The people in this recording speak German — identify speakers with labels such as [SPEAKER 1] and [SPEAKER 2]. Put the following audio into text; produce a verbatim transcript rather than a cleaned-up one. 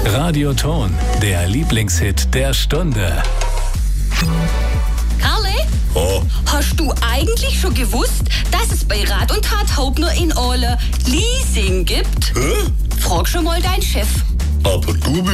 [SPEAKER 1] Radioton, der Lieblingshit der Stunde.
[SPEAKER 2] Karle,
[SPEAKER 3] Oh,
[SPEAKER 2] hast du eigentlich schon gewusst, dass es bei Rat und Tat Haupt nur in Ole Leasing gibt?
[SPEAKER 3] hä?
[SPEAKER 2] Frag schon mal deinen Chef.
[SPEAKER 3] Aber du